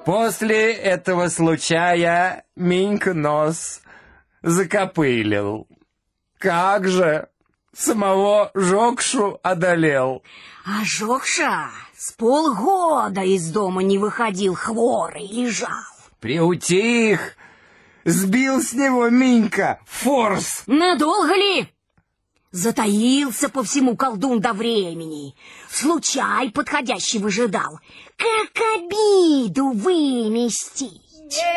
После этого случая Минька нос закопылил. Как же, самого Жокшу одолел. А Жокша с полгода из дома не выходил, хворый лежал. Приутих, сбил с него Минька форс. Надолго ли? Затаился по всему колдун до времени. Случай подходящий выжидал. Как обиду выместить?